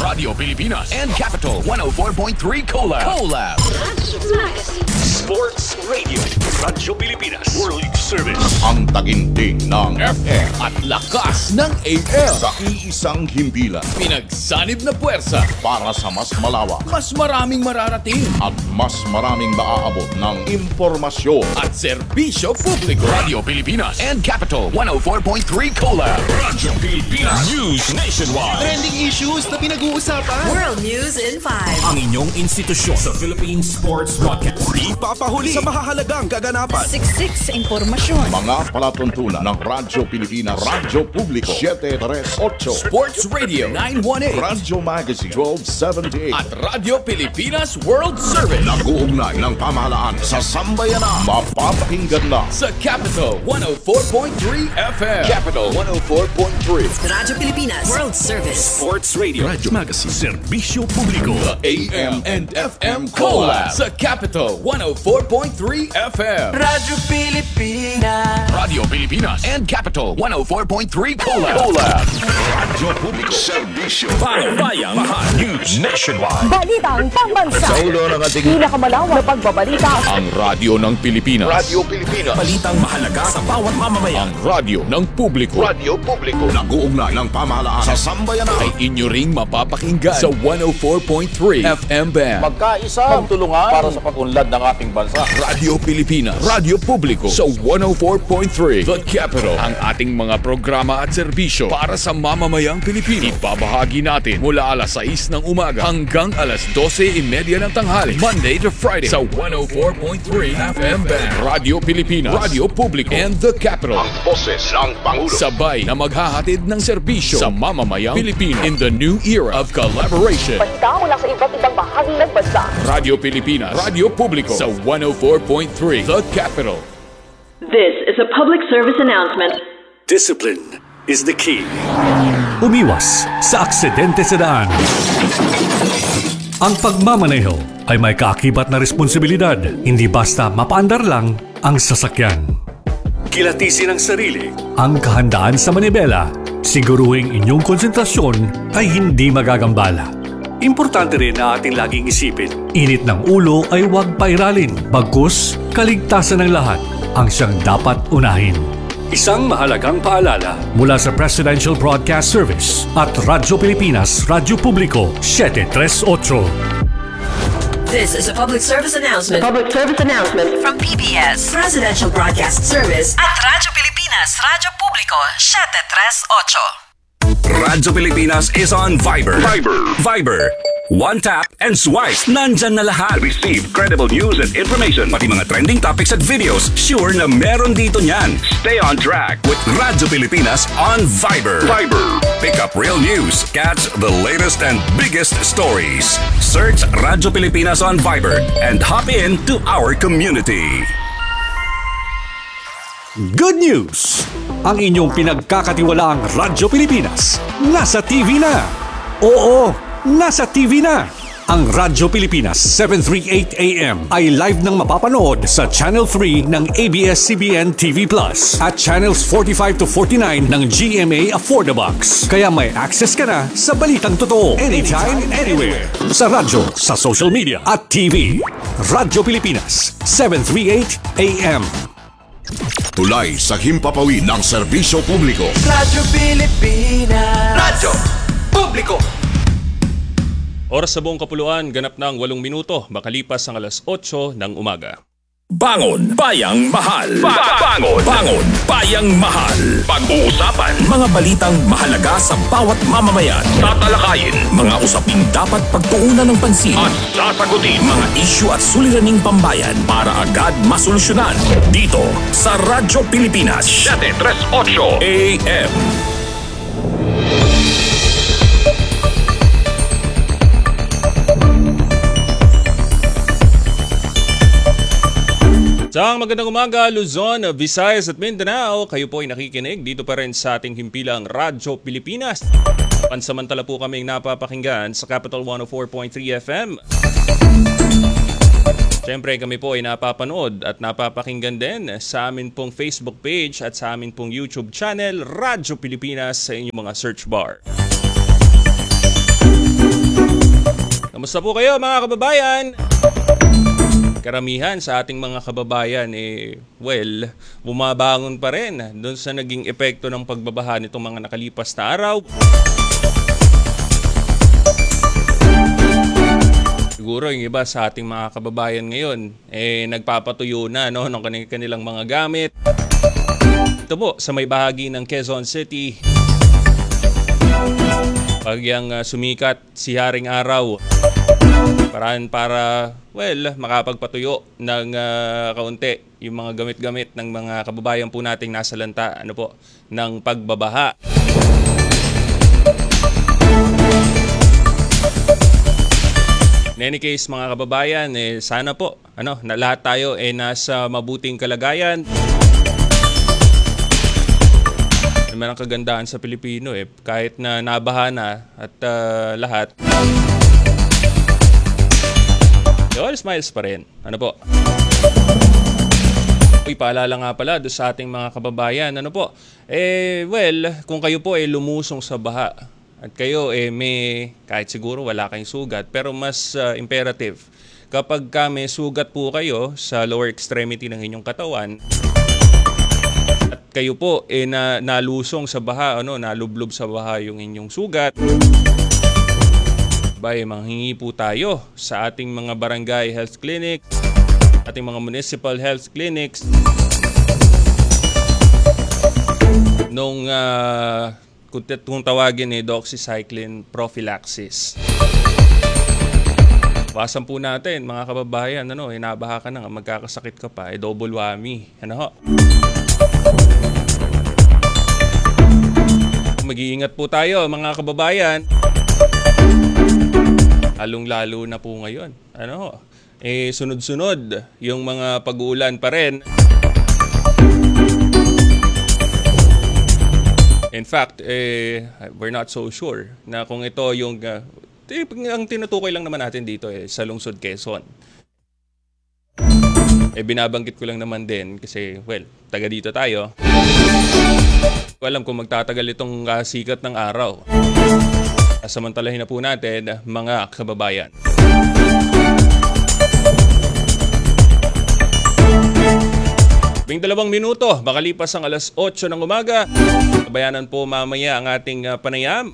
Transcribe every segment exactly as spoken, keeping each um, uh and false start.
Radio Pilipinas and Capital one oh four point three Collab. Collab. Sports Radio. Radyo Pilipinas. World Service. Ang taginting ng F M at lakas ng A M. sa iisang himpilan Pinagsanib na puwersa para sa mas malawak mas maraming mararating at mas maraming maaabot ng impormasyon. at serbisyo publiko. Radio Pilipinas and Capital one oh four point three Collab. Radyo Pilipinas. News Nationwide. Trending issues na pinag-uusapan. World News in five. Ang inyong institusyon sa Philippine Sports Broadcast. Ipapahuli sa mahahalagang kaganapan. Siksik sa impormasyon. Mga palatuntunan ng Radyo Pilipinas, Radyo Publiko seven thirty-eight, Sports Radio nine eighteen Radyo Magazine twelve seventy-eight, at Radio Pilipinas World Service nag-uugnay ng pamahalaan sa sambayanan. Mapapakinggan na sa Capital one oh four point three F M. Capital one oh four point three. Radyo Pilipinas World Service. Sports Radio. Radyo Magazine. Serbisyo Publiko. A M and F M Collab sa Capital one oh four point three F M. Radyo Pilipinas. Radio Pilipinas and Capital one oh four point three Collab. Collab. Radyo Publiko Serbisyo. Bayang Mahal. News Nationwide. Balitang pambansa. Sa ulo ng ating Pinakamalawak na pagbabalita. Ang radyo ng Pilipinas. Radyo Pilipinas, Balitang mahalaga sa bawat mamamayan. Ang radyo ng publiko. Radyo Publiko, nag-uugnay ng pamahalaan sa sambayanan. Ay inyo ring mapapakinggan sa one oh four point three F M band. Magkaisa, magtulungan para sa pag-unlad ng ating bansa. Radio Pilipinas, Radio Publiko sa one oh four point three The Capital. Ang ating mga programa at serbisyo para sa mamamayang Pilipino. Ibabahagi natin mula alas sais ng umaga hanggang alas dose thirty ng tanghali, Monday to Friday sa one oh four point three F M band. Radio Pilipinas, Radio Publiko, and The Capital. Ang boses ng Pangulo. Sabay na maghahatid ng serbisyo sa mamamayang Pilipino in the new era of collaboration. Balita mula sa iba't ibang bahagi ng bansa. Radio Pilipinas, Radio Publiko sa one oh four point three The Capital. This is a public service announcement. Discipline is the key. Umiwas sa aksidente sa daan. Ang pagmamaneho ay may kaakibat na responsibilidad, hindi basta mapaandar lang ang sasakyan. Kilatisin ang sarili, ang kahandaan sa manibela, siguruhing inyong konsentrasyon ay hindi magagambala. Importante rin na ating laging isipin, init ng ulo ay huwag pairalin, bagkus kaligtasan ng lahat ang siyang dapat unahin. Isang mahalagang paalala mula sa Presidential Broadcast Service at Radyo Pilipinas, Radyo Publiko seven thirty-eight. This is a public service announcement Public service announcement. from P B S Presidential Broadcast Service at Radyo Pilipinas Radyo Publiko seven thirty-eight. Radyo Pilipinas is on Viber. Viber. Viber. One tap and swipe. Nandyan na lahat. Receive credible news and information. Pati mga trending topics at videos. Sure na meron dito niyan. Stay on track with Radyo Pilipinas on Viber. Viber. Pick up real news. Catch the latest and biggest stories. Search Radyo Pilipinas on Viber and hop in to our community. Good news! Ang inyong pinagkakatiwalaang Radyo Pilipinas nasa T V na. Oo, nasa T V na. Ang Radyo Pilipinas seven thirty-eight A M ay live nang mapapanood sa Channel three ng A B S C B N T V Plus at Channels forty-five to forty-nine ng G M A Affordabox. Kaya may access ka na sa balitang totoo anytime, anywhere. Sa radyo, sa social media at T V. Radyo Pilipinas seven thirty-eight A M. Tulay sa himpapawid ng serbisyo publiko. Radyo Pilipinas. Radyo Publiko. Oras sa buong kapuluan, ganap ng walong minuto, makalipas ang alas otso ng umaga. Bangon Bayang Mahal. Ba- Bangon Bangon Bayang Mahal. Pag-uusapan mga balitang mahalaga sa bawat mamamayan. Tatalakayin mga usaping dapat pagtuunan ng pansin at sasagutin mga isyu at suliraning pambayan para agad masolusyonan. Dito sa Radyo Pilipinas seven thirty-eight A M. Isang magandang umaga, Luzon, Visayas at Mindanao. Kayo po ay nakikinig dito pa rin sa ating himpilang Radyo Pilipinas. Pansamantala po kaming napapakinggan sa Capital one oh four point three F M. Siyempre kami po ay napapanood at napapakinggan din sa amin pong Facebook page at sa amin pong YouTube channel, Radyo Pilipinas, sa inyong mga search bar. Kamusta po kayo mga kababayan? Karamihan sa ating mga kababayan, eh, well, bumabangon pa rin doon sa naging epekto ng pagbabaha nitong mga nakalipas na araw. Siguro yung iba sa ating mga kababayan ngayon, eh, nagpapatuyo na no, ng kanilang mga gamit. Ito po, sa may bahagi ng Quezon City, bagyang uh, sumikat si Haring Araw. Paraan para, well, makapagpatuyo ng uh, kaunti yung mga gamit-gamit ng mga kababayan po nating nasa lanta, ano po, ng pagbabaha. In any case, mga kababayan, eh, sana po, ano, na lahat tayo eh, nasa mabuting kalagayan. Naman ang kagandahan sa Pilipino, eh, kahit na nabaha na at uh, lahat, all smiles pa rin. Ano po? Uy, paalala nga pala doon sa ating mga kababayan. Ano po? Eh, well, kung kayo po ay eh, lumusong sa baha at kayo eh may, kahit siguro wala kayong sugat, pero mas uh, imperative, kapag ka may sugat po kayo sa lower extremity ng inyong katawan, at kayo po eh na, nalusong sa baha, ano, nalublob sa baha yung inyong sugat, bay, manghingi po tayo sa ating mga barangay health clinics, ating mga municipal health clinics nung uh, kung, kung tawagin eh, doxycycline prophylaxis. Bawasan po natin mga kababayan, ano, hinabaha ka na, magkakasakit ka pa, eh, double whammy. Ano ho? Mag-iingat po tayo mga kababayan. Lalong-lalo na po ngayon. Ano? Eh, sunod-sunod yung mga pag-uulan pa rin. In fact, eh, we're not so sure na kung ito yung... Uh, ang tinutukoy lang naman natin dito eh, sa lungsod Quezon. Eh, binabanggit ko lang naman din kasi, well, taga dito tayo. Ko alam kung magtatagal itong uh, sikat ng araw. Samantalahin na po natin mga kababayan. Bing dalawang minuto, makalipas ang alas otso ng umaga. Kabayanan po mamaya ang ating uh, panayam.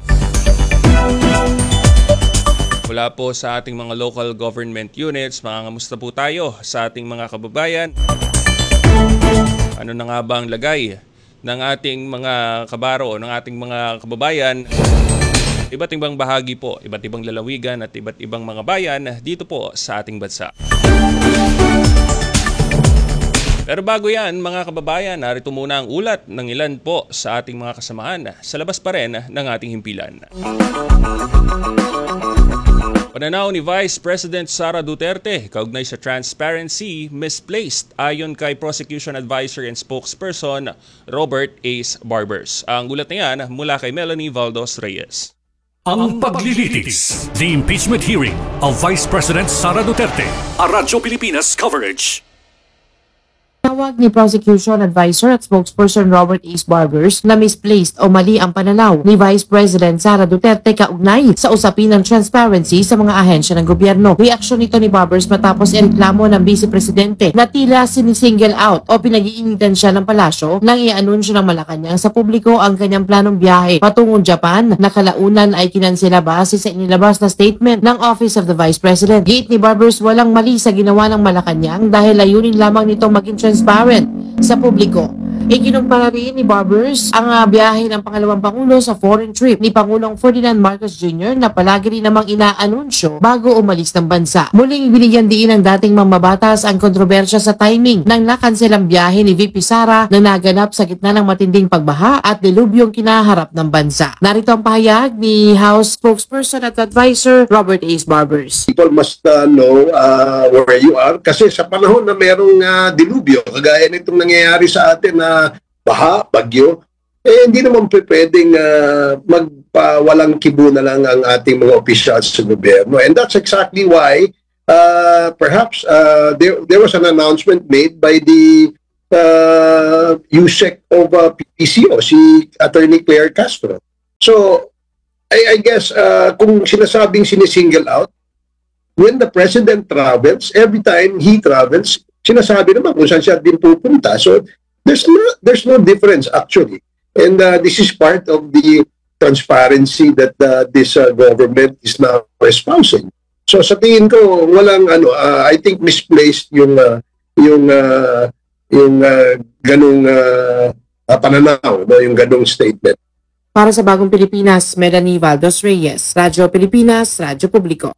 Mula po sa ating mga local government units, mangangamusta po tayo sa ating mga kababayan. Ano na nga ba ang lagay ng ating mga kabaro, ng ating mga kababayan? Iba't ibang bahagi po, iba't ibang lalawigan at iba't ibang mga bayan dito po sa ating bansa. Pero bago yan, mga kababayan, narito muna ang ulat ng ilan po sa ating mga kasamahan sa labas pa rin ng ating himpilan. Pananaw ni Vice President Sara Duterte kaugnay sa transparency misplaced ayon kay Prosecution Advisor and Spokesperson Robert Ace Barbers. Ang ulat na yan mula kay Melanie Valdos Reyes. Ang paglilitis, the impeachment hearing of Vice President Sara Duterte, a Radyo Pilipinas coverage. Tawag ni Prosecution Advisor at Spokesperson Robert Ace Barbers na misplaced o mali ang pananaw ni Vice President Sara Duterte kaugnay sa usapin ng transparency sa mga ahensya ng gobyerno. Reaksyon nito ni Barbers matapos ireklamo ng Vice Presidente na tila sinisingle out o pinag-iinitan siya ng palasyo nang i-anunsyo ng Malacanang sa publiko ang kanyang planong biyahe patungong Japan na kalaunan ay kinansela base sa inilabas na statement ng Office of the Vice President. Giit ni Barbers walang mali sa ginawa ng Malacanang dahil layunin lamang nitong maging transparent sa publiko. Ikinumpara rin ni Barbers ang uh, biyahe ng pangalawang Pangulo sa foreign trip ni Pangulong Ferdinand Marcos Junior na palagi rin namang inaanunsyo bago umalis ng bansa. Muling binigyan diin ng dating mambabatas ang kontrobersya sa timing ng nakanselang biyahe ni V P Sara na naganap sa gitna ng matinding pagbaha at dilubyong kinaharap ng bansa. Narito ang pahayag ni House Spokesperson at Advisor Robert Ace Barbers. People must uh, know uh, where you are kasi sa panahon na merong uh, dilubyo, kagaya nitong nangyayari sa atin na baha, bagyo, eh hindi naman pwedeng uh, magpawalang kibo na lang ang ating mga officials sa gobyerno. And that's exactly why uh, perhaps uh, there, there was an announcement made by the uh, U S E C of uh, P C O, si Attorney Claire Castro. So, I, I guess uh, kung sinasabing sinisingle out, when the president travels, every time he travels, sinasabi naman kung saan siya din pupunta. So there's no, there's no difference actually. And uh, this is part of the transparency that uh, this uh, government is now espousing. So sa tingin ko, walang ano, uh, I think misplaced yung uh, yung uh, yung uh, ganung uh, pananaw, no, yung ganung statement. Para sa Bagong Pilipinas, Melanie Valdos Reyes, Radyo Pilipinas, Radyo Publiko.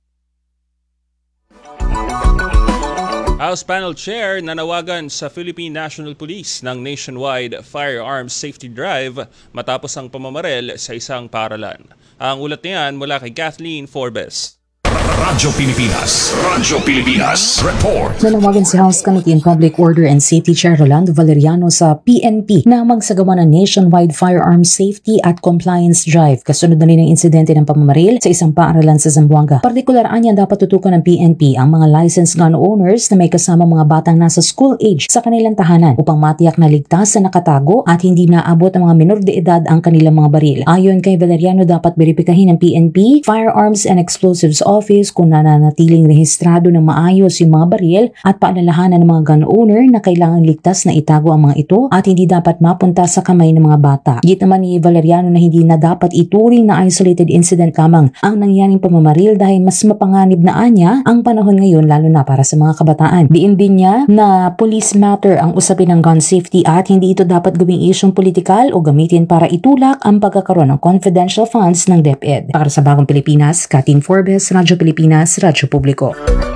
House Panel Chair nanawagan sa Philippine National Police ng nationwide firearms safety drive matapos ang pamamaril sa isang paaralan. Ang ulat niyan mula kay Kathleen Forbes. Radyo Pilipinas. Radyo Pilipinas. Report. Nanawagan si House Committee on Public Order and Safety Chair Rolando Valeriano sa P N P na magsagawa ng nationwide firearms safety at compliance drive kasunod na rin ng insidente ng pamamaril sa isang paaralan sa Zamboanga. Partikular anya dapat tutukan ng P N P ang mga licensed gun owners na may kasama mga batang nasa school age sa kanilang tahanan upang matiyak na ligtas sa nakatago at hindi naabot ang mga menor de edad ang kanilang mga baril. Ayon kay Valeriano, dapat beripikahin ng P N P, Firearms and Explosives Office kung nananatiling rehistrado ng maayos yung mga baril at paalalahanan ng mga gun owner na kailangan ligtas na itago ang mga ito at hindi dapat mapunta sa kamay ng mga bata. Git naman ni Valeriano na hindi na dapat ituring na isolated incident lamang ang nangyaring pamamaril dahil mas mapanganib na anya ang panahon ngayon lalo na para sa mga kabataan. Diin din niya na police matter ang usapin ng gun safety at hindi ito dapat gawing isyong politikal o gamitin para itulak ang pagkakaroon ng confidential funds ng DepEd. Para sa Bagong Pilipinas, Kathleen Forbes, Radyo Pilipinas, Radyo Publiko.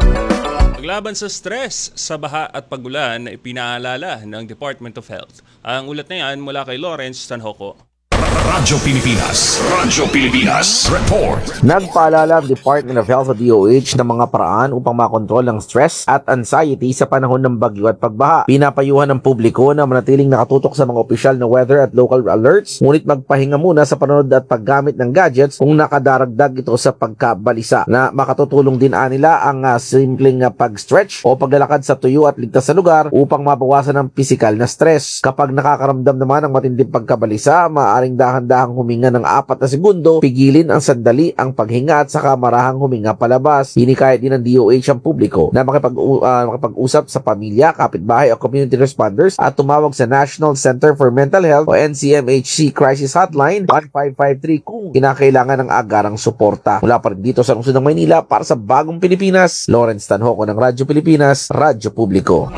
Paglaban sa stress sa baha at pagulan, pinaalala ng Department of Health. Ang ulat na yan mula kay Lawrence Tanhoco. Radyo Pilipinas. Radyo Pilipinas. Report. Nagpaalala ang Department of Health o D O H ng mga paraan upang makontrol ang stress at anxiety sa panahon ng bagyo at pagbaha. Pinapayuhan ng publiko na manatiling nakatutok sa mga opisyal na weather at local alerts, ngunit magpahinga muna sa panonood at paggamit ng gadgets kung nakadaragdag ito sa pagkabalisa. Na makatutulong din anila ang uh, simpleng uh, pag-stretch o paglalakad sa tuyo at ligtas sa lugar upang mabawasan ang pisikal na stress. Kapag nakakaramdam naman ng matinding pagkabalisa, maaaring dahan-dahang huminga ng apat na segundo, pigilin ang sandali ang paghinga at saka marahang huminga palabas. Hinikayat din ng D O H ang publiko na makipag, uh, makipag-usap sa pamilya, kapitbahay o community responders at tumawag sa National Center for Mental Health o N C M H C Crisis Hotline one five five three kung kinakailangan ng agarang suporta. Mula pa rin dito sa lungsod ng Maynila para sa Bagong Pilipinas, Lawrence Tanhoco ng Radyo Pilipinas, Radyo Publiko.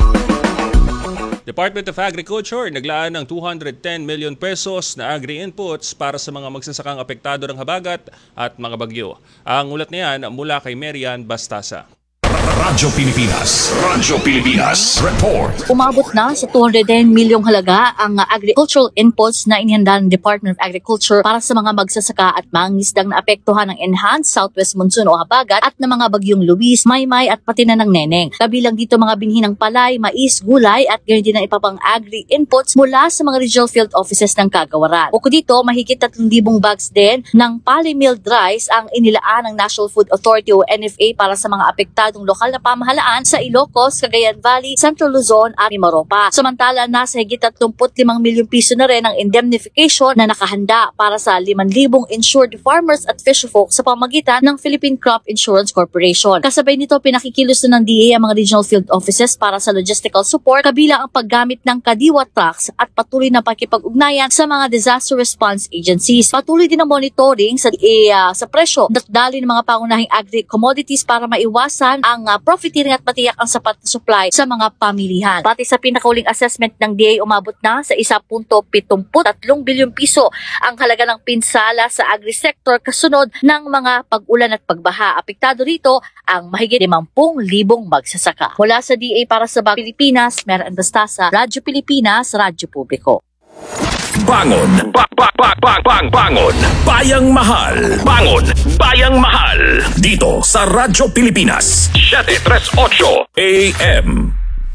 Department of Agriculture naglaan ng two hundred ten million pesos na agri-inputs para sa mga magsasakang apektado ng habagat at mga bagyo. Ang ulat niyan mula kay Marian Bastasa. Radyo Pilipinas. Radyo Pilipinas. Report. Umabot na sa two hundred ten milyong halaga ang agricultural inputs na inihanda ng Department of Agriculture para sa mga magsasaka at mangingisdang naapektuhan ng enhanced southwest monsoon o habagat at ng mga bagyong Luis, Maymay at pati na ng Neneng. Kabilang dito mga binhi ng palay, mais, gulay at ganyan din ang ipapang agri-inputs mula sa mga regional field offices ng kagawaran. Bukod dito, mahigit tatlong libong bags din ng palay milled rice ang inilaan ng National Food Authority o N F A para sa mga apektadong lokal na pamahalaan sa Ilocos, Cagayan Valley, Central Luzon at Mimaropa. Samantala, nasa higit thirty-five milyong piso na rin ang indemnification na nakahanda para sa five thousand insured farmers at fisherfolk sa pamagitan ng Philippine Crop Insurance Corporation. Kasabay nito, pinakikilos na ng D A ang mga regional field offices para sa logistical support, kabilang ang paggamit ng kadiwa trucks at patuloy na pakipag-ugnayan sa mga disaster response agencies. Patuloy din ang monitoring sa, e, uh, sa presyo at dali ng mga pangunahing agri-commodities para maiwasan ang uh, profiteering at matiyak ang sapat na supply sa mga pamilihan. Pati sa pinakauling assessment ng D A, umabot na sa one point seven three bilyong piso ang halaga ng pinsala sa agri-sector kasunod ng mga pag-ulan at pagbaha. Apektado rito ang mahigit limampu libong magsasaka. Mula sa D A para sa Bagong Pilipinas, Marian Bastasa, Radyo Pilipinas, Radyo Publiko. Bangon, ba ba ba ba bang bangon, bayang mahal, bangon, bayang mahal, dito sa Radyo Pilipinas, seven thirty-eight A M.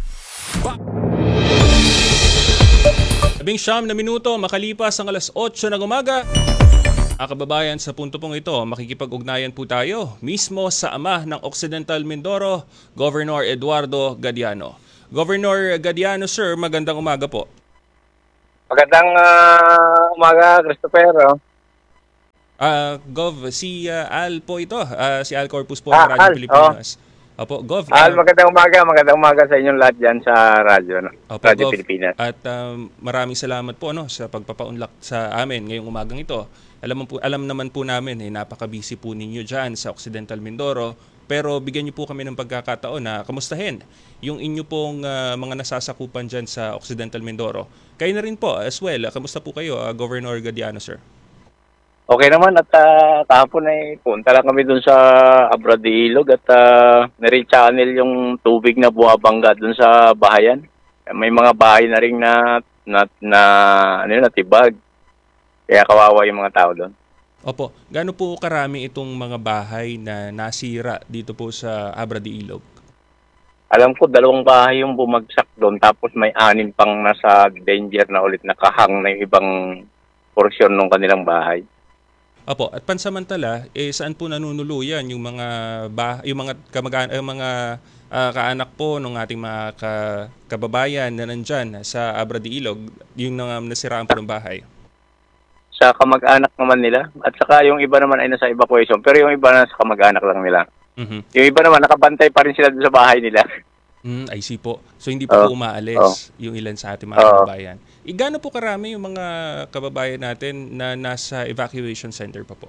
Labing siyam na minuto makalipas ang alas otso ng umaga. Mga kababayan, sa punto pong ito, makikipag-ugnayan po tayo mismo sa ama ng Occidental Mindoro, Governor Eduardo Gadiano. Governor Gadiano, sir, magandang umaga po. Magandang uh, umaga, Christopher. Ah, Gov, si uh, Al po ito, uh, si Al Corpus po Ah, ng Radyo Al, Pilipinas. Opo, Gov. Al, uh, magandang umaga, magandang umaga sa inyong lahat dyan sa radyo, no? Opo, Radyo Gov. Pilipinas. At um, maraming salamat po ano sa pagpapaunlak sa amin ngayong umagang ito. Alam mo po, alam naman po namin eh napaka-busy po ninyo diyan sa Occidental Mindoro, pero bigyan niyo po kami ng pagkakataon na kamustahin yung inyo pong uh, mga nasasakupan diyan sa Occidental Mindoro. Kayo na rin po as well. Kamusta po kayo, uh, Governor Gadiano, sir? Okay naman at uh, kahapon ay punta lang kami dun sa Abra de Ilog at uh, nare-channel yung tubig na buwabangga dun sa bahayan. May mga bahay na rin na na, na ano yun, natibag. Kaya kawawa yung mga tao doon. Opo, gaano po karami itong mga bahay na nasira dito po sa Abra de Ilog? Alam ko dalawang bahay yung bumagsak doon tapos may anim pang nasa danger na ulit nakahang na yung ibang porsyon ng kanilang bahay. Opo, at pansamantala, eh saan po nanunuluyan yung mga bah yung mga kamag eh, mga uh, kaanak po ng ating mga ka kababayan na nandyan sa Abra de Ilog, yung uh, nasiraan po ng bahay? Sa kamag-anak naman nila at saka yung iba naman ay nasa evacuation pero yung iba nasa kamag-anak lang nila. Mm-hmm. Yung iba naman nakabantay pa rin sila doon sa bahay nila. Mm, I see po. So hindi po, oh. po umaalis oh. yung ilan sa ating mga oh. kababayan. E, gaano po karami yung mga kababayan natin na nasa evacuation center pa po?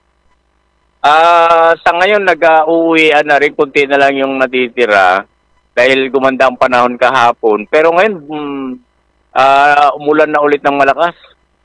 Ah, uh, sa ngayon nag-uuwian na rin, kunti na lang yung natitira dahil gumanda ang panahon kahapon. Pero ngayon mm, uh, umulan na ulit ng malakas.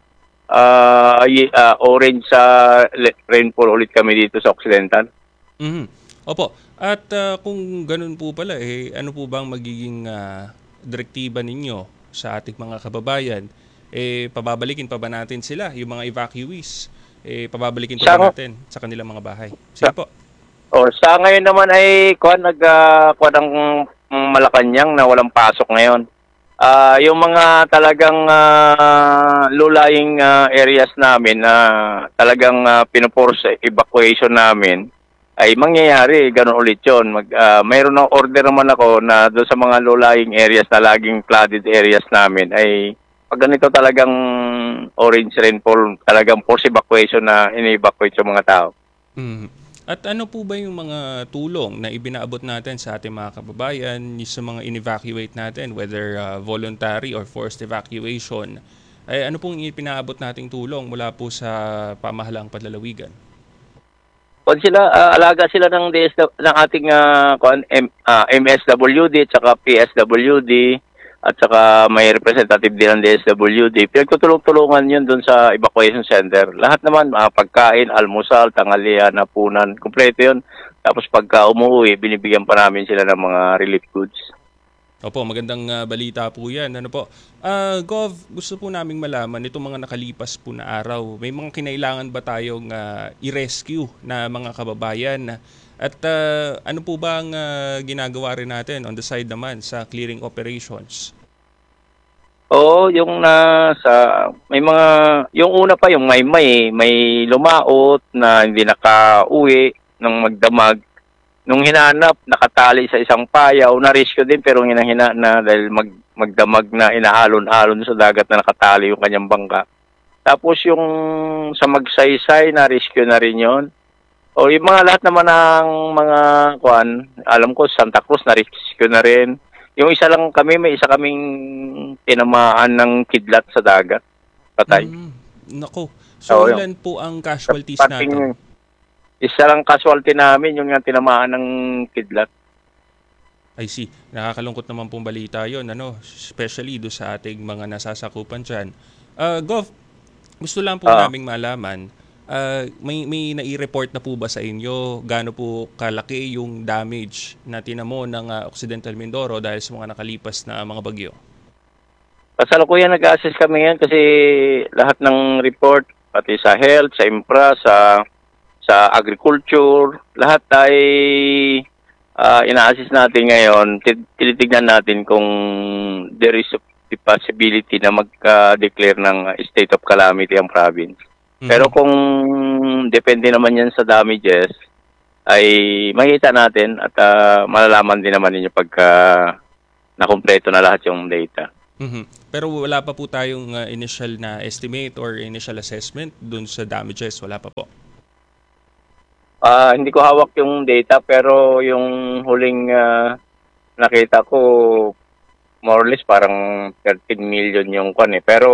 Uh, uh, orange sa uh, rainfall ulit kami dito sa Occidental. Mm-hmm. Opo. At uh, kung ganun po pala, eh, ano po bang magiging uh, direktiba ninyo sa ating mga kababayan? Eh, pababalikin pa ba natin sila, yung mga evacuees? Eh, pababalikin pa ba natin sa kanilang mga bahay? Sige po. O, sa ngayon naman ay kuha nag uh, kuha ng Malacanang na walang pasok ngayon. Uh, yung mga talagang uh, low-lying uh, areas namin na uh, talagang uh, pinoforce evacuation namin ay mangyayari, ganun ulit yun. Mag, uh, mayroon na order naman ako na doon sa mga low-lying areas na laging flooded areas namin ay pag ganito talagang orange rainfall, talagang force evacuation na ini-evacuate yung mga tao. Mm. At ano po ba yung mga tulong na ibinaabot natin sa ating mga kababayan sa mga in-evacuate natin, whether uh, voluntary or forced evacuation? Ay, ano pong ipinaabot nating tulong mula po sa pamahalaang panlalawigan? Pag sila, uh, alaga sila ng, D S W, ng ating uh, M, uh, M S W D at saka P S W D at saka may representative din ng D S W D. Pinagtutulong-tulungan yun dun sa evacuation center. Lahat naman, uh, pagkain, almusal, tanghalian, hapunan, kumpleto yun. Tapos pagka umuwi, binibigyan pa namin sila ng mga relief goods. Opo, magandang uh, balita po yan. Ano po? Uh, Gov, gusto po naming malaman, itong mga nakalipas po na araw, may mga kinailangan ba tayong uh, i-rescue na mga kababayan? At uh, ano po ba ang uh, ginagawa rin natin on the side naman sa clearing operations? Oo, yung nasa, may mga, yung una pa, yung may may, may lumaot na hindi nakauwi ng magdamag. Nung hinanap, nakatali sa isang payaw, na-rescue din pero hinahina na dahil mag, magdamag na inaalon-alon sa dagat na nakatali yung kanyang bangka. Tapos yung sa magsaysay, na-rescue na rin yun. O yung mga lahat naman ng mga kuan, alam ko Santa Cruz na-rescue na rin. Yung isa lang kami, may isa kaming tinamaan ng kidlat sa dagat. Patay. Mm, nako. So, so ilan po ang casualties natin? Isa lang casualty namin, yung nga tinamaan ng kidlat. I see. Nakakalungkot naman pong balita yon, ano? Especially do sa ating mga nasasakupan dyan. Uh, Gov, gusto lang po uh, naming malaman, Uh, may may nai-report na po ba sa inyo gaano po kalaki yung damage na tinamo ng uh, Occidental Mindoro dahil sa mga nakalipas na mga bagyo? Kasalukuyan nag-assess kami ngayon kasi lahat ng report, pati sa health, sa infra, sa sa agriculture, lahat ay uh, ina-assess natin ngayon. Tinitignan natin kung there is a possibility na mag-declare ng state of calamity ang province. Mm-hmm. Pero kung depende naman yan sa damages, ay makita natin at uh, malalaman din naman ninyo pagka nakumpleto na lahat yung data. Mm-hmm. Pero wala pa po tayong uh, initial na estimate or initial assessment dun sa damages. Wala pa po. Ah, hindi ko hawak yung data pero yung huling ah, nakita ko more or less parang thirteen million yung kwan eh. Pero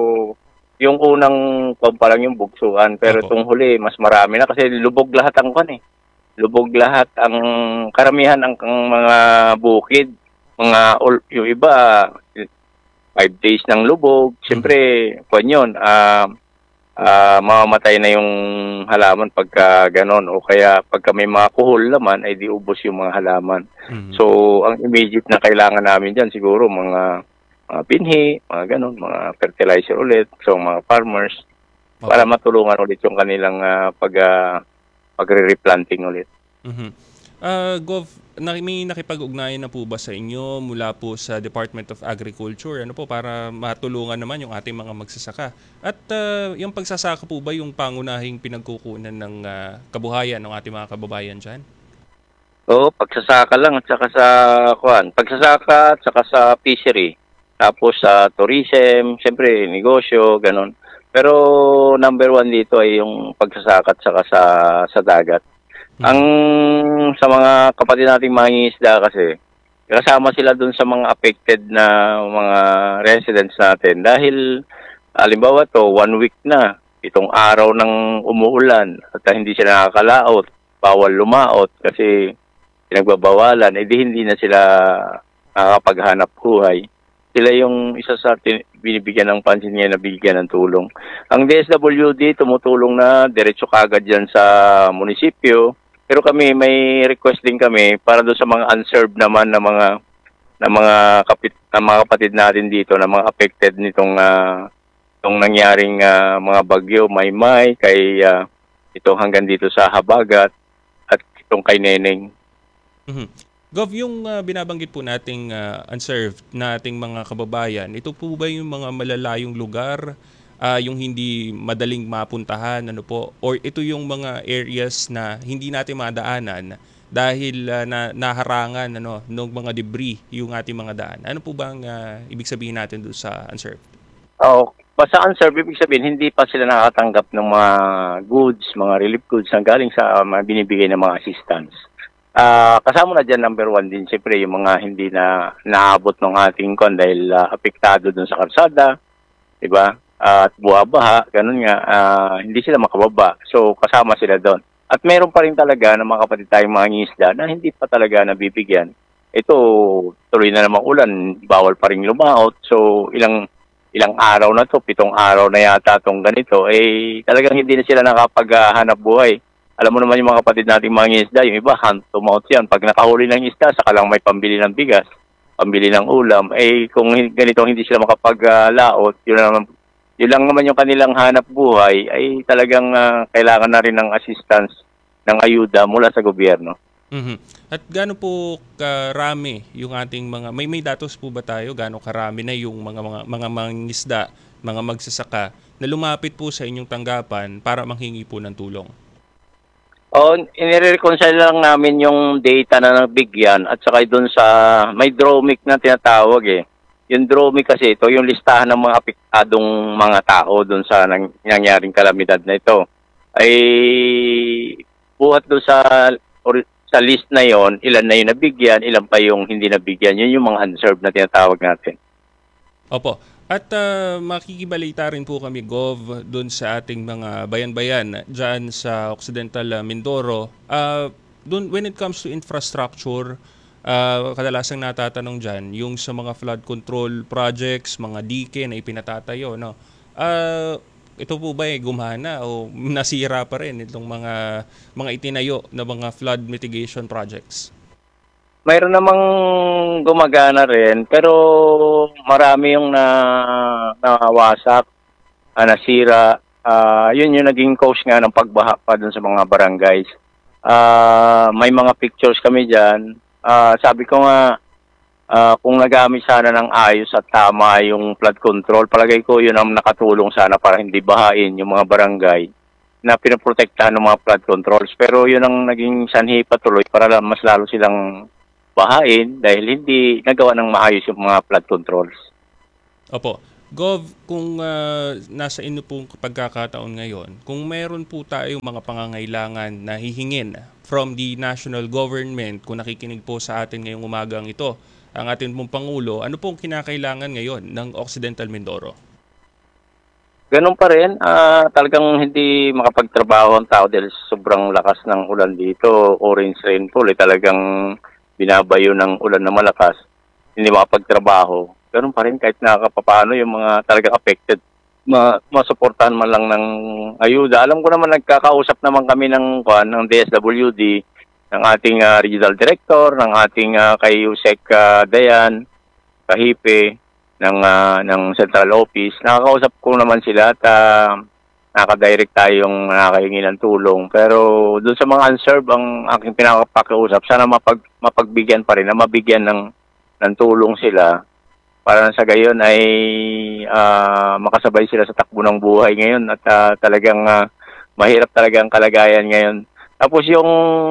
yung unang kwan pa lang yung bugsuan pero Opo. itong huli mas marami na kasi lubog lahat ang kwan eh. Lubog lahat ang karamihan ang, ang mga bukid, mga ul- yung iba five days ng lubog. Siyempre, kwan yun, ah ah mamamatay na yung halaman pagka ganon o kaya pagka may mga kuhol naman ay di ubos yung mga halaman. Mhm. So ang immediate na kailangan namin diyan siguro mga mga binhi, mga ganon, mga fertilizer ulit so mga farmers para matulungan ulit yung kanilang ah, pag ah, pagre-replanting ulit. Mhm. Ah, Gov, na, may nakipag-ugnayan na po ba sa inyo mula po sa Department of Agriculture ano po para matulungan naman yung ating mga magsasaka? At ah, yung pagsasaka po ba yung pangunahing pinagkukunan ng ah, kabuhayan ng ating mga kababayan diyan? Oo, pagsasaka lang at saka sa kuan, pagsasaka at saka sa fishery. Tapos sa tourism, siyempre negosyo, ganon. Pero number one dito ay yung pagsasaka at saka sa sa dagat. Ang sa mga kapatid nating mangingisda kasi kasama sila dun sa mga affected na mga residents natin dahil halimbawa to one week na itong araw ng umuulan at hindi sila nakakalaot, bawal lumaot kasi pinagbabawalan, edi hindi na sila nakakapaghanap buhay. Sila yung isa sa tin- binibigyan ng pansin ngayon na bigyan ng tulong. Ang D S W D tumutulong na diretso kagad dyan sa munisipyo. Pero kami may request din kami para doon sa mga unserved naman na mga na mga kapit na mga kapatid natin dito na mga affected nitong uh, itong nangyaring uh, mga bagyo Maymay kay uh, ito hanggang dito sa Habagat at itong kay Neneng. Mhm. Gov, yung uh, binabanggit po nating uh, unserved na ating mga kababayan, ito po ba yung mga malalayong lugar, uh, yung hindi madaling mapuntahan, ano po? Or ito yung mga areas na hindi natin madaanan dahil uh, na, naharangan ano, ng mga debris yung ating mga daan? Ano po ba ang uh, ibig sabihin natin doon sa unserved? Oh, basta unserved, ibig sabihin, hindi pa sila nakakatanggap ng mga goods, mga relief goods na galing sa uh, mga binibigay ng mga assistance. Ah, uh, kasama na dyan number one din siyempre yung mga hindi na naabot ng ating kon dahil uh, apektado dun sa kalsada, di ba? Uh, at buhabaha, ganun nga, uh, hindi sila makababa. So kasama sila doon. At meron pa rin talaga ng mga kapatid tayong mga ngisda na hindi pa talaga nabibigyan. Ito, tuloy na namang ulan, bawal pa rin lumaot. So ilang ilang araw na to, pitong araw na yata tong ganito, eh talagang hindi na sila nakapaghanap buhay. Alam mo naman yung mga kapatid nating mga isda, yung iba, hand to mouth yan. Pag nakahuli ng isda, saka lang may pambili ng bigas, pambili ng ulam. Eh, kung ganito hindi sila makapaglaot, yun lang, yun lang naman yung kanilang hanap buhay, ay talagang uh, kailangan na rin ng assistance, ng ayuda mula sa gobyerno. Mm-hmm. At gaano po karami yung ating mga, may may datos po ba tayo, gaano karami na yung mga mga mga mangingisda, mga magsasaka, na lumapit po sa inyong tanggapan para manghingi po ng tulong? Oh, inireconcile lang namin yung data na nabigyan at saka doon sa may Dromic na tinatawag eh. Yung Dromic kasi ito, yung listahan ng mga apektadong mga tao doon sa nang, nangyaring kalamidad na ito. Ay buhat doon sa or, sa list na yon, ilan na yung nabigyan, ilan pa yung hindi nabigyan. Yun yung mga unserved na tinatawag natin. Opo. At uh, makikibalita rin po kami, Gov, doon sa ating mga bayan-bayan dyan sa Occidental uh, Mindoro. Uh, dun, when it comes to infrastructure, uh, kadalasang natatanong dyan, yung sa mga flood control projects, mga dike na ipinatatayo, no? Uh, ito po ba eh, gumana o nasira pa rin itong mga, mga itinayo na mga flood mitigation projects? Mayroon namang gumagana rin, pero marami yung na nawasak, uh, nasira. Uh, yun yung naging cause nga ng pagbaha pa dun sa mga barangays. Uh, may mga pictures kami dyan. Uh, sabi ko nga, uh, kung nagamit sana ng ayos at tama yung flood control, palagay ko yun ang nakatulong sana para hindi bahain yung mga barangay na pinoprotektahan ng mga flood controls. Pero yun ang naging sanhi patuloy para mas lalo silang bahain dahil hindi nagawa ng maayos yung mga flood controls. Opo. Gov, kung uh, nasa inyo pong pagkakataon ngayon, kung meron po tayong mga pangangailangan na hihingin from the national government, kung nakikinig po sa atin ngayong umagang ito, ang ating pong Pangulo, ano pong kinakailangan ngayon ng Occidental Mindoro? Ganun pa rin, uh, talagang hindi makapagtrabaho ang tao dahil sobrang lakas ng ulan dito. Orange rainfall, eh, talagang binabayo ng ulan na malakas. Hindi makapagtrabaho. Ganun pa rin kahit nakakapapano yung mga talagang affected. Ma masuportahan man lang ng ayuda. Alam ko naman nagkakausap naman kami ng, ng D S W D, ng ating uh, regional director, ng ating uh, kay Yusek uh, Dayan, Kahipe, ng uh, ng central office. Nakakausap ko naman sila at uh, nakadirect tayong nakakahingi ng tulong. Pero doon sa mga unserved, ang aking pinakapakiusap, sana mapag, mapagbigyan pa rin, na mabigyan ng, ng tulong sila para sa gayon ay uh, makasabay sila sa takbo ng buhay ngayon at uh, talagang uh, mahirap talaga ang kalagayan ngayon. Tapos yung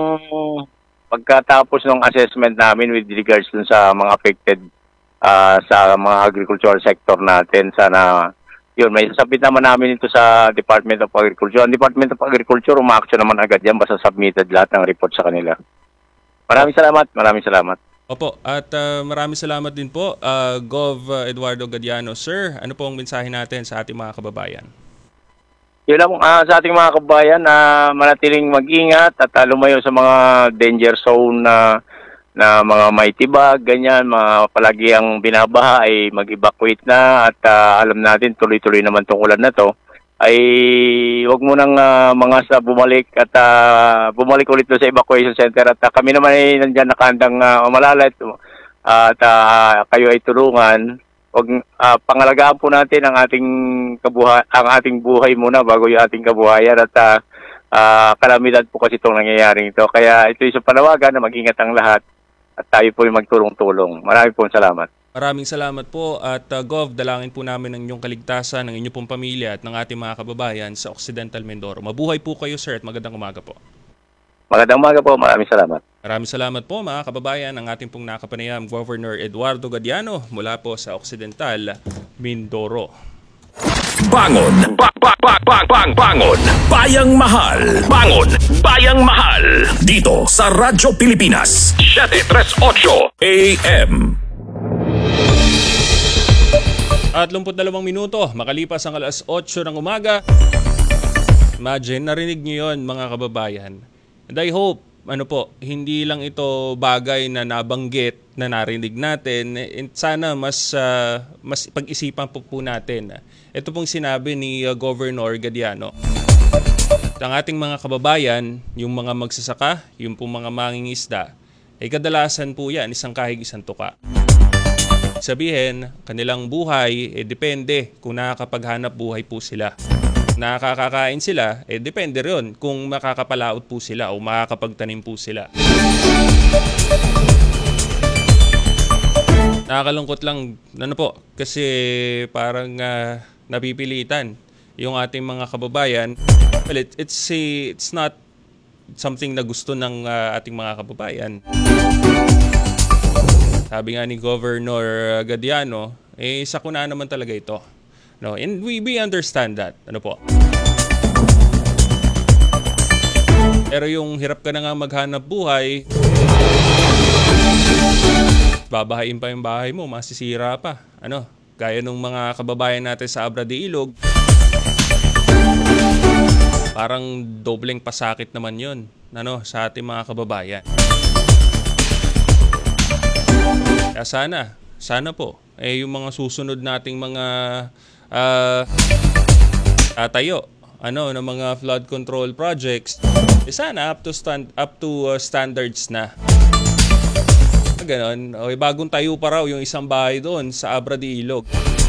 pagkatapos ng assessment namin with regards dun sa mga affected uh, sa mga agricultural sector natin, sana yun, may sasabit naman namin ito sa Department of Agriculture. Ang Department of Agriculture, uma-action naman agad yan, basta submitted lahat ng report sa kanila. Maraming salamat, maraming salamat. Opo, at uh, maraming salamat din po, uh, Gov Eduardo Gadiano. Sir, ano po ang mensahe natin sa ating mga kababayan? Yun lang uh, sa ating mga kababayan na uh, manatiling mag-ingat at uh, lumayo sa mga danger zone na, na mga may tibag, ganyan, mga palagi ang binabaha ay mag-evacuate na at uh, alam natin tuloy-tuloy naman itong ulan na to. Ay wag mo nang uh, mga sa bumalik at uh, bumalik ulit doon sa evacuation center at uh, kami naman ay nandiyan nakandang uh, umalalat uh, at uh, kayo ay tulungan. Wag uh, pangalagaan po natin ang ating kabuhay, ang ating buhay muna bago yung ating kabuhayan at uh, uh, kalamidad po kasi itong nangyayaring ito. Kaya ito yung panawagan na mag-ingat ang lahat at tayo po yung magtulong-tulong. Maraming po salamat. Maraming salamat po at uh, Gov, dalangin po namin ang inyong kaligtasan, ng inyong pong pamilya at ng ating mga kababayan sa Occidental Mindoro. Mabuhay po kayo, sir, at magandang umaga po. Magandang umaga po, maraming salamat. Maraming salamat po mga kababayan, ang ating pong nakapanayam, Governor Eduardo Gadiano mula po sa Occidental Mindoro. Bangon! Ba ba ba ba bang bangon! Bayang Mahal! Bangon! Bayang Mahal! Dito sa Radyo Pilipinas, seven thirty-eight A M. At dalawang minuto, makalipas ang alas otso ng umaga. Imagine, narinig niyo yun mga kababayan. And I hope, ano po, hindi lang ito bagay na nabanggit na narinig natin. And sana mas, uh, mas pag-isipan po po natin. Ito pong sinabi ni uh, Governor Gadiano. Ang ating mga kababayan, yung mga magsasaka, yung pong mga mangingisda, ay kadalasan po yan, isang kahig isang tuka. Sabihin, kanilang buhay, eh, depende kung nakakapaghanap buhay po sila. Nakakakain sila, eh, depende rin kung makakapalaot po sila o makakapagtanim po sila. Nakakalungkot lang, ano po, kasi parang uh, napipilitan yung ating mga kababayan. Well, it, it's, a, it's not something na gusto ng uh, ating mga kababayan. Sabi nga ni Governor Gadiano, eh sakuna naman talaga ito. No, and we we understand that. Ano po? Pero yung hirap ka na nga maghanap buhay, babahain pa yung bahay mo, masisira pa. Ano? Gaya nung mga kababayan natin sa Abra de Ilog, parang dobleng pasakit naman yun, ano, sa ating mga kababayan. Kaya sana, sana po, eh yung mga susunod nating mga uh, tatayo, ano, ng mga flood control projects, eh sana up to stand up to uh, standards na. Ganon, okay, bagong tayo pa raw yung isang bahay doon sa Abra de Ilog.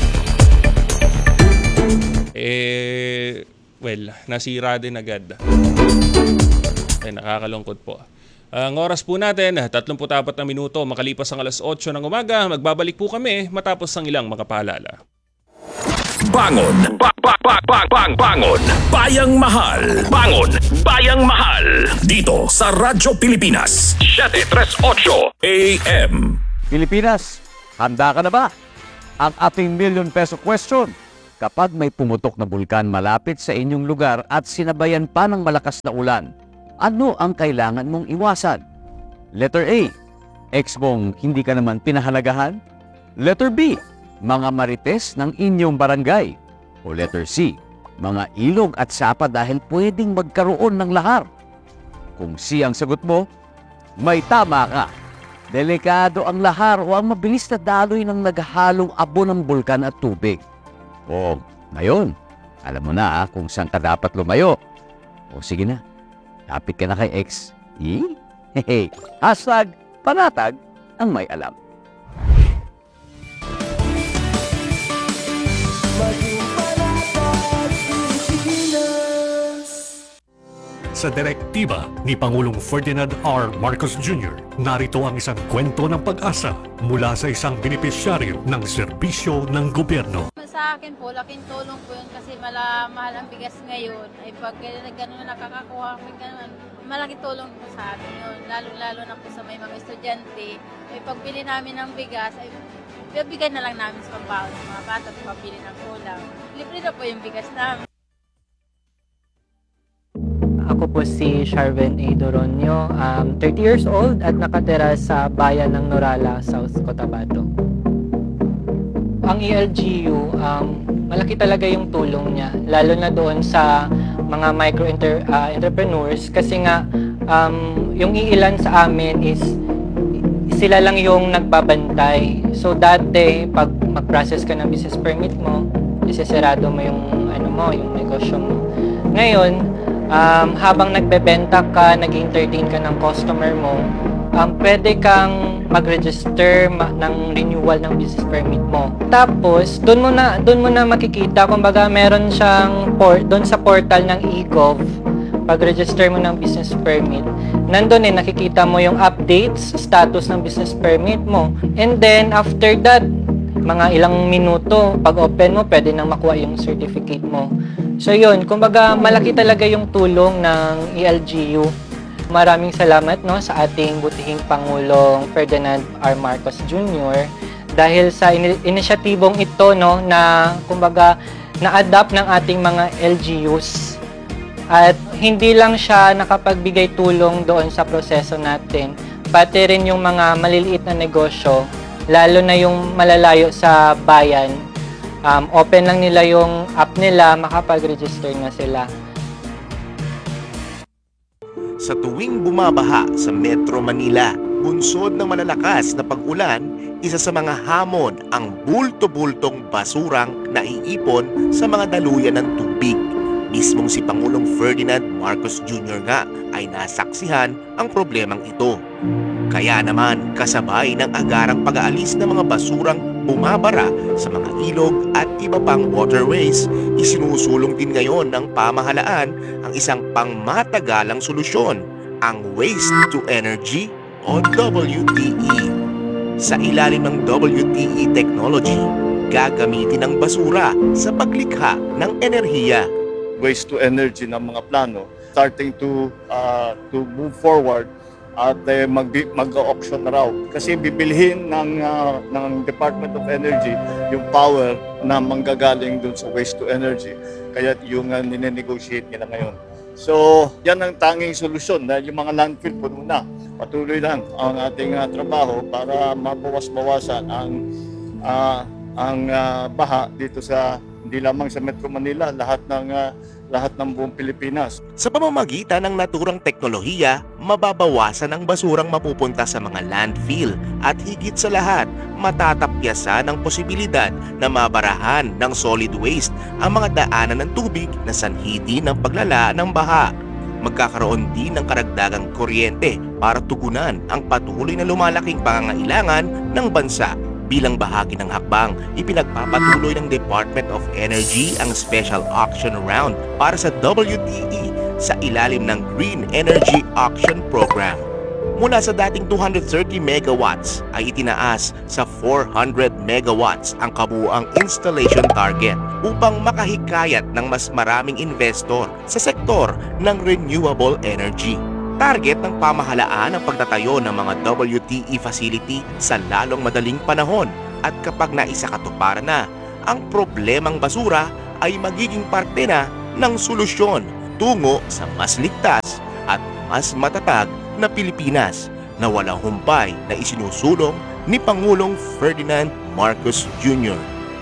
Eh, well, nasira din agad. Ay, nakakalungkot po. Ang oras po natin, tatlumpu't apat na minuto, makalipas ang alas otso ng umaga, magbabalik po kami matapos ang ilang mga paalala. Bangon! Ba ba ba ba bang bangon! Bayang Mahal! Bangon! Bayang Mahal! Dito sa Radyo Pilipinas, seven thirty-eight A M. Pilipinas, handa ka na ba? Ang ating million peso question, kapag may pumutok na bulkan malapit sa inyong lugar at sinabayan pa ng malakas na ulan, ano ang kailangan mong iwasan? Letter A, ex mong hindi ka naman pinahalagahan? Letter B, mga marites ng inyong barangay? O letter C, mga ilog at sapa dahil pwedeng magkaroon ng lahar? Kung C ang sagot mo, may tama ka. Delikado ang lahar o ang mabilis na daloy ng naghahalong abo ng bulkan at tubig. O ngayon, alam mo na ah, kung saan ka dapat lumayo. O sige na, lapit ka na kay ex. Hehe, hashtag panatag ang may alam. Sa direktiba ni Pangulong Ferdinand R. Marcos Junior, narito ang isang kwento ng pag-asa mula sa isang benepisyaryo ng serbisyo ng gobyerno. Sa akin po, laking tulong po yun kasi mala, mahal ang bigas ngayon. Ay pag gano'n na nakakakuha kami gano'n, malaking tulong po sa amin yun. Lalo-lalo na po sa may mga estudyante. Ay pagbili namin ng bigas, ay bibigay na lang namin sa pambaon sa mga bata at pabili ng ulam. Libre na po yung bigas namin. Ako po si Sharven A. Doronio, um, thirty years old at nakatira sa bayan ng Norala, South Cotabato. Ang E L G U, um, malaki talaga yung tulong niya, lalo na doon sa mga micro-entrepreneurs kasi nga um, yung iilan sa amin is sila lang yung nagbabantay. So dati, pag mag-process ka ng business permit mo, isesarado mo yung, ano mo, yung negosyo mo. Ngayon, Um, habang nagbebenta ka, nag-entertain ka ng customer mo, um, pwede kang mag-register ma- ng renewal ng business permit mo. Tapos, doon mo na, doon mo na makikita, kumbaga meron siyang port, doon sa portal ng e-gov, pag-register mo ng business permit, nandun eh, nakikita mo yung updates, status ng business permit mo. And then, after that, mga ilang minuto, pag open mo, pwede nang makuha yung certificate mo. So yun, kumbaga malaki talaga yung tulong ng E L G U. Maraming salamat no sa ating butihing Pangulong Ferdinand R. Marcos Junior dahil sa in- inisyatibong ito no na kumbaga na-adapt ng ating mga L G Us. At hindi lang siya nakapagbigay tulong doon sa proseso natin, pati rin yung mga maliliit na negosyo, lalo na yung malalayo sa bayan. Um, open lang nila yung app nila, makapag-register na sila. Sa tuwing bumabaha sa Metro Manila, bunsod ng malalakas na pag-ulan, isa sa mga hamon ang bulto-bultong basurang naiipon sa mga daluyan ng tubig. Mismong si Pangulong Ferdinand Marcos Junior nga ay nasaksihan ang problemang ito. Kaya naman kasabay ng agarang pag-aalis ng mga basurang bumabara sa mga ilog at iba pang waterways, isinusulong din ngayon ng pamahalaan ang isang pangmatagalang solusyon, ang Waste to Energy o W T E. Sa ilalim ng W T E technology, gagamitin ang basura sa paglikha ng enerhiya. Waste to energy ng mga plano starting to uh, to move forward at uh, mag mag-auction na raw kasi bibilhin ng uh, ng Department of Energy yung power na manggagaling dun sa waste to energy, kaya yung uh, nine-negotiate nila ngayon. So yan ang tanging solusyon dahil yung mga landfill puno na. Patuloy lang ang ating uh, trabaho para mabawas-bawasan ang uh, ang uh, baha dito sa hindi lamang sa Metro Manila, lahat ng uh, lahat ng buong Pilipinas. Sa pamamagitan ng naturang teknolohiya, mababawasan ang basurang mapupunta sa mga landfill at higit sa lahat, matatapyasan ang posibilidad na mabarahan ng solid waste ang mga daanan ng tubig na sanhi din ng paglala ng baha. Magkakaroon din ng karagdagang kuryente para tugunan ang patuloy na lumalaking pangangailangan ng bansa. Bilang bahagi ng hakbang, ipinagpapatuloy ng Department of Energy ang special auction round para sa W T E sa ilalim ng Green Energy Auction Program. Mula sa dating two hundred thirty megawatts ay itinaas sa four hundred megawatts ang kabuuang installation target upang makahikayat ng mas maraming investor sa sektor ng renewable energy. Target ng pamahalaan ang pagtatayo ng mga W T E facility sa lalong madaling panahon At kapag naisakatuparan na, ang problemang basura ay magiging parte na ng solusyon tungo sa mas ligtas at mas matatag na Pilipinas na walang humpay na isinusulong ni Pangulong Ferdinand Marcos Junior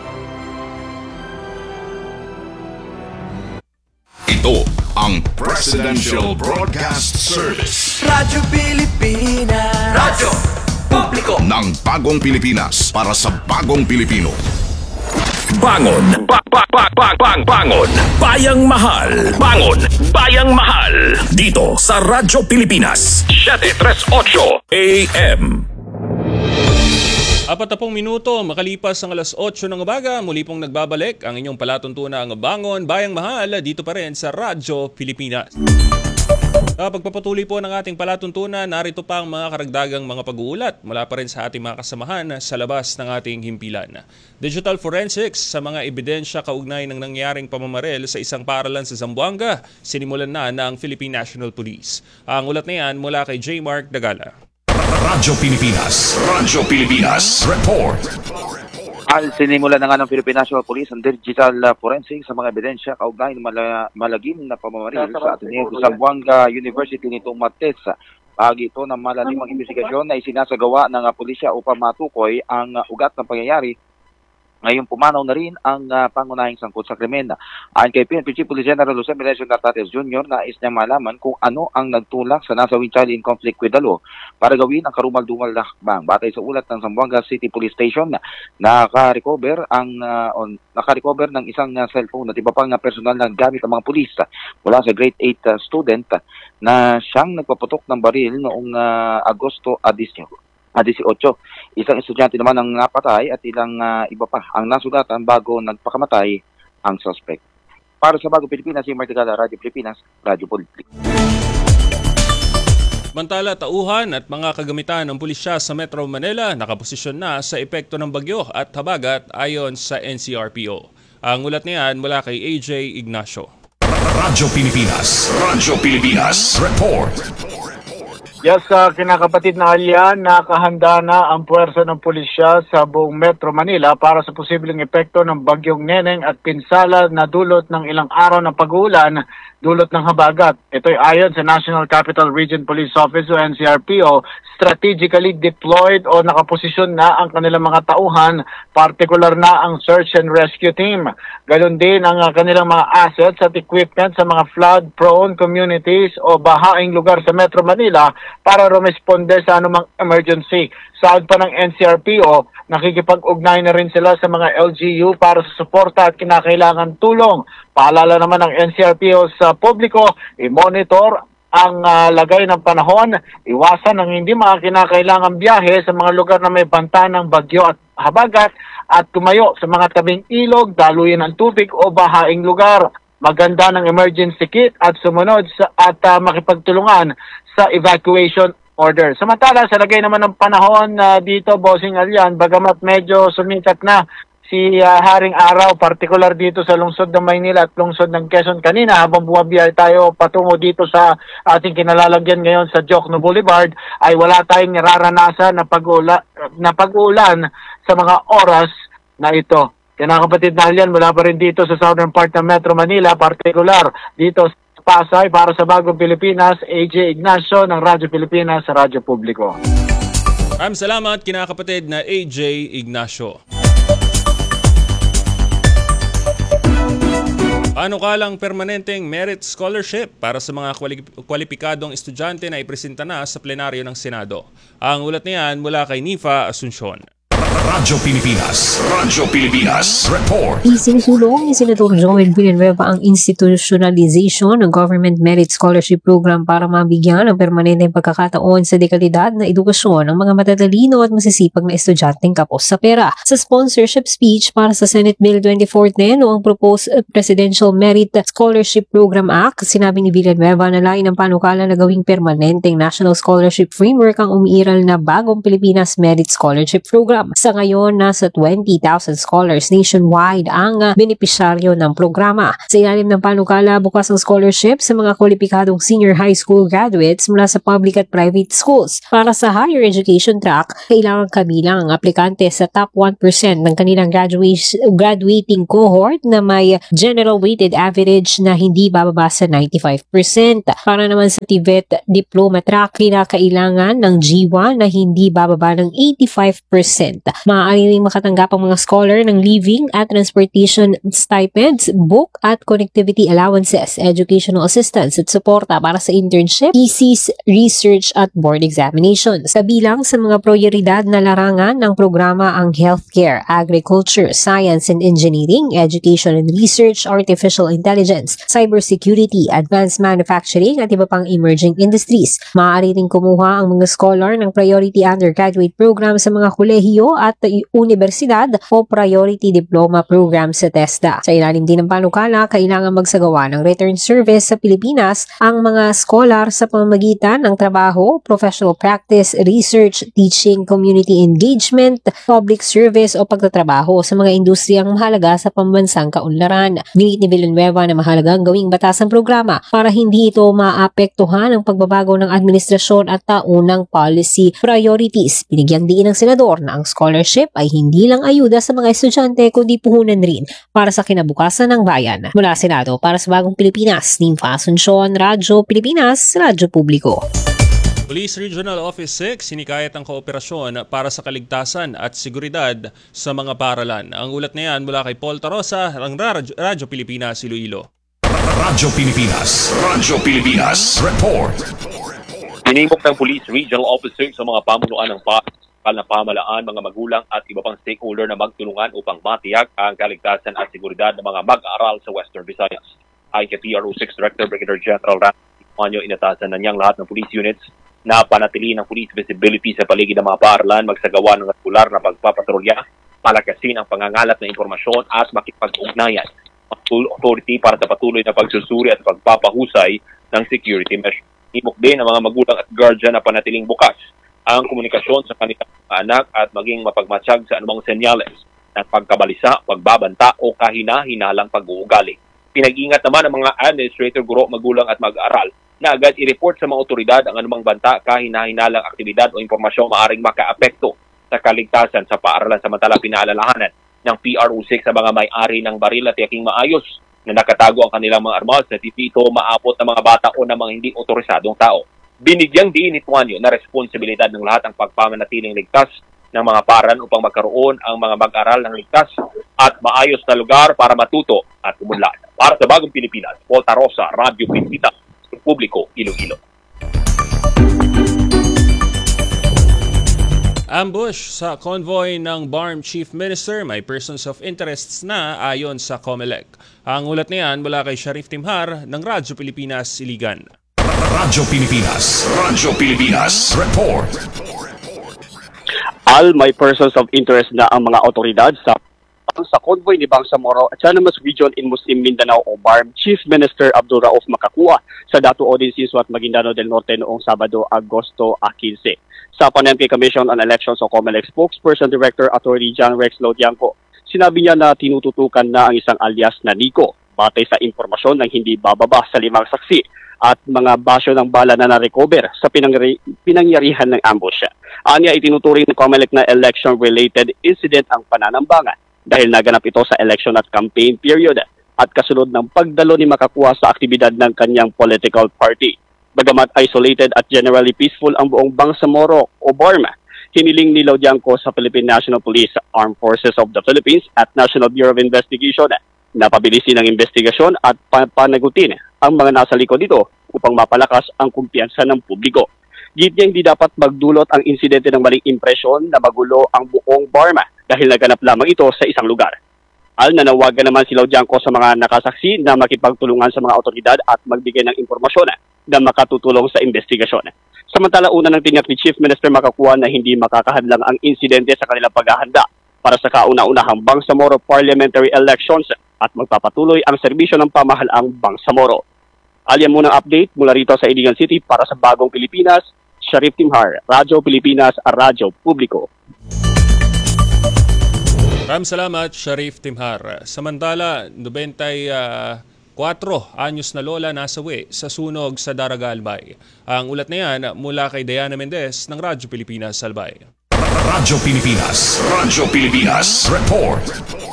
Ito ang Presidential Broadcast Service. Radyo Pilipinas. Radyo Publiko ng bagong Pilipinas para sa bagong Pilipino. Bangon! Ba ba ba ba bang bangon! Bayang mahal! Bangon! Bayang mahal! Dito sa Radyo Pilipinas, seven thirty-eight A M. Apat na pong minuto makalipas ang alas otso ng umaga, muli pong nagbabalik ang inyong palatuntunang Bangon Bayang Mahal dito pa rin sa Radyo Pilipinas. Sa pagpapatuloy po ng ating palatuntunan, narito pa ang mga karagdagang mga pag-uulat mula pa rin sa ating mga kasamahan sa labas ng ating himpilan. Digital forensics sa mga ebidensya kaugnay ng nangyaring pamamaril sa isang paaralan sa Zamboanga, sinimulan na ng Philippine National Police. Ang ulat na yan mula kay J. Mark Dagala. Radyo Pilipinas, Radyo Pilipinas, report. Al sinimula na nga ng Philippine National Police ang digital uh, forensic sa mga ebidensya kaugnay ng mala- malagim na pamamaril sa Ateneo de Zamboanga University nitong Martes. Bahagi ito ng malalimang investigasyon na isinasagawa ng uh, pulisya upang matukoy ang uh, ugat ng pangyayari. Ngayon pumanaw na rin ang uh, pangunahing sangkot sa krimen. Ayon kay P N P Chief Police General Jose Melencio Nartates Junior, nais niya malaman kung ano ang nagtulak sa nasawing child in conflict with the law para gawin ang karumal-dumal na hakbang. Batay sa ulat ng Zamboanga City Police Station, naka-recover ang uh, on, naka-recover ng isang uh, cellphone at iba pang uh, personal na gamit ng mga pulis uh, mula sa grade eight uh, student uh, na siyang nagpaputok ng baril noong uh, Agosto at eighteen. Isang estudyante naman ang napatay at ilang uh, iba pa ang nasugatan bago nagpakamatay ang suspect. Para sa Bagong Pilipinas, si Martigala, Radyo Pilipinas, Radyo Publiko. Mantala, tauhan at mga kagamitan ng pulisya sa Metro Manila nakaposisyon na sa epekto ng bagyo at habagat ayon sa N C R P O. Ang ulat niyan mula kay A J Ignacio. Radyo Pilipinas, Radyo Pilipinas, report. Yes, uh, kinakapatid na Alyan, nakahanda na ang puwersa ng pulisya sa buong Metro Manila para sa posibleng epekto ng bagyong Neneng at pinsala na dulot ng ilang araw ng pag-uulan, dulot ng habagat. Ito'y ayon sa National Capital Region Police Office o N C R P O, strategically deployed o nakaposisyon na ang kanilang mga tauhan, partikular na ang search and rescue team. Ganon din ang uh, kanilang mga assets at equipment sa mga flood-prone communities o bahaing lugar sa Metro Manila para rumesponde sa anumang emergency. Saad pa ng N C R P O, nakikipag-ugnay na rin sila sa mga L G U para sa suporta at kinakailangan tulong. Paalala naman ng N C R P O sa publiko, i-monitor ang uh, lagay ng panahon, iwasan ang hindi mga kinakailangang biyahe sa mga lugar na may banta ng bagyo at habagat at tumayo sa mga tabing ilog, daluyan ng tubig o bahaing lugar. Maganda ng emergency kit at sumunod sa, at uh, makipagtulungan sa evacuation order. Samantala, sa lagay naman ng panahon uh, dito, Bossing Alyan, bagamat medyo sumikat na si uh, Haring Araw, partikular dito sa lungsod ng Maynila at lungsod ng Quezon kanina, habang bumabiyahe tayo patungo dito sa ating kinalalagyan ngayon sa Jokno Boulevard, ay wala tayong nararanasan na pag-ulan, na pag-ulan sa mga oras na ito. Kinakapatid na Alyan, mula pa rin dito sa southern part ng Metro Manila, partikular dito sa Pasay, para sa Bagong Pilipinas, A J Ignacio ng Radyo Pilipinas sa Radyo Publiko. Maraming salamat, kinakapatid na A J Ignacio. Panukalang permanenteng merit scholarship para sa mga kwalipikadong estudyante na ipresenta na sa plenaryo ng Senado. Ang ulat niyan mula kay Nifa Asuncion. Radyo Pilipinas, Radyo Pilipinas, report. Isinusulong ni Senator Joel Villanueva ang institutionalization ng Government Merit Scholarship Program para mabigyan ng permanenteng pagkakataon sa dekalidad na edukasyon ng mga matatalino at masisipag na estudyanteng kapos sa pera. Sa sponsorship speech para sa Senate Bill twenty-four ten o ang proposed Presidential Merit Scholarship Program Act, sinabi ni Villanueva na lain ng panukala na gawing permanenteng National Scholarship Framework ang umiiral na Bagong Pilipinas Merit Scholarship Program. Sa ngayon nasa twenty thousand scholars nationwide ang uh, benepisyaryo ng programa. Sa ilalim ng panukala, bukas ang scholarship sa mga kwalipikadong senior high school graduates mula sa public at private schools. Para sa higher education track, kailangan kabilang ang aplikante sa top one percent ng kanilang graduation, graduating cohort na may general weighted average na hindi bababa sa ninety-five percent. Para naman sa T V E T diploma track, kinakailangan ng G one na hindi bababa ng eighty-five percent. Maaari ring makatanggap ang mga scholar ng living at transportation stipends, book at connectivity allowances, educational assistance at suporta para sa internship, thesis, research at board examinations. Kabilang sa mga prioridad na larangan ng programa ang healthcare, agriculture, science and engineering, education and research, artificial intelligence, cybersecurity, advanced manufacturing at iba pang emerging industries. Maaari ring kumuha ang mga scholar ng priority undergraduate program sa mga kolehiyo at universidad o priority diploma program sa TESDA. Sa ilalim din ng panukala, kailangan magsagawa ng return service sa Pilipinas ang mga scholar sa pamamagitan ng trabaho, professional practice, research, teaching, community engagement, public service o pagtatrabaho sa mga industriyang mahalaga sa pambansang kaunlaran. Ginit ni Villanueva na mahalagang gawing batas ang programa para hindi ito maapektuhan ang pagbabago ng administrasyon at taunang policy priorities. Binigyang diin ng senador na ang scholarship ay hindi lang ayuda sa mga estudyante kundi puhunan rin para sa kinabukasan ng bayan. Mula Senado para sa Bagong Pilipinas, Nympha Asuncion, Radyo Pilipinas, Radyo Publiko. Police Regional Office six, sinikayat ang kooperasyon para sa kaligtasan at seguridad sa mga paaralan. Ang ulat na yan mula kay Paul Tarosa, ng Radyo, Radyo Pilipinas, Iloilo. Radyo Pilipinas, Radyo Pilipinas, report. Tinimok ng Police Regional Office six sa mga pamunuan ng pa na pamahalaan, mga magulang at iba pang stakeholder na magtulungan upang matiyak ang kaligtasan at seguridad ng mga mag-aaral sa Western Visayas. Ayon kay P R O six Director Brigadier General Randy Manyo, inatasan na niyang lahat ng police units na panatili ng police visibility sa paligid ng mga paaralan, magsagawa ng regular na pagpapatrolya, palakasin ang pangangalat ng impormasyon at makipag-ugnayan ang authority para sa patuloy na pagsusuri at pagpapahusay ng security measures. Timok din ang mga magulang at guardian na panatiling bukas ang komunikasyon sa kanilang anak at maging mapagmatsyag sa anumang senyales ng pagkabalisa, pagbabanta o kahina-hinalang pag-uugali. Pinag-ingat naman ng mga administrator, guro, magulang at mag-aaral na agad i-report sa mga otoridad ang anumang banta, kahina-hinalang aktibidad o impormasyon maaring makaapekto sa kaligtasan sa paaralan. Samantala, pinaalalahanan ng P R O six sa mga may-ari ng baril at yaking maayos na nakatago ang kanilang mga armas na dito maapot ng mga bata o ng mga hindi otorisadong tao. Binigyang diin ni Tuanyo na responsibilidad ng lahat ang pagpamanatiling ligtas ng mga paaralan upang magkaroon ang mga mag-aral ng ligtas at maayos na lugar para matuto at umunlad. Para sa Bagong Pilipinas, Paul Tarosa, Radyo Pilipinas, Publiko, Iloilo. Ambush sa convoy ng B A R M Chief Minister, may persons of interests na ayon sa COMELEC. Ang ulat na yan mula kay Sharif Timhar ng Radyo Pilipinas, Iligan. Radyo Pilipinas, Radyo Pilipinas, report. Al, may persons of interest na ang mga otoridad sa sa convoy ni Bangsamoro Autonomous Region in Muslim Mindanao o B A R M Chief Minister Abdul Rauf Makakua sa Dato Odinsiso at Maguindano del Norte noong Sabado, Agosto fifteen. Sa P A N M K Commission on Elections o COMELEC spokesperson director Attorney John Rex Lodianco, sinabi niya na tinututukan na ang isang alias na Nico batay sa impormasyon ng hindi bababa sa limang saksi at mga basyo ng bala na na-recover sa pinangyari- pinangyarihan ng ambush. Anya, itinuturing ng COMELEC na election-related incident ang pananambangan dahil naganap ito sa election at campaign period at kasunod ng pagdalo ni Makakua sa aktibidad ng kanyang political party. Bagamat isolated at generally peaceful ang buong Bangsamoro o B A R M, hiniling ni Lodianco sa Philippine National Police, Armed Forces of the Philippines at National Bureau of Investigation na pabilisin ang investigasyon at panagutin ang mga nasa likod nito upang mapalakas ang kumpiyansa ng publiko. Git niya hindi dapat magdulot ang insidente ng maling impresyon na magulo ang buong B A R M dahil naganap lamang ito sa isang lugar. Al, nanawagan naman si Lodianco sa mga nakasaksi na makipagtulungan sa mga otoridad at magbigay ng impormasyon na makatutulong sa investigasyon. Samantala, una ng tiniyak ni Chief Minister Makakua na hindi makakahadlang ang insidente sa kanilang paghahanda para sa kauna-unahang Bangsamoro Parliamentary Elections at magpapatuloy ang serbisyo ng pamahalaang Bangsamoro. Alyan munang update mula rito sa Iligan City para sa Bagong Pilipinas, Sharif Timhar, Radyo Pilipinas, Radyo Publiko. Maraming salamat, Sharif Timhar. Samantala, ninety-four anyos na lola nasawi sa sunog sa Daraga, Albay. Ang ulat na yan mula kay Diana Mendez ng Radyo Pilipinas, Albay. Radyo Pilipinas. Radyo Pilipinas. Report.